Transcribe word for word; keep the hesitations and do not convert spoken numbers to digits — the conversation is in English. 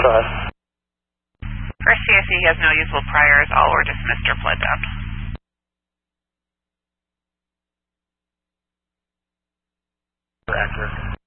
five. For C S E, he has no usable priors. All were dismissed or pled down. Accurate.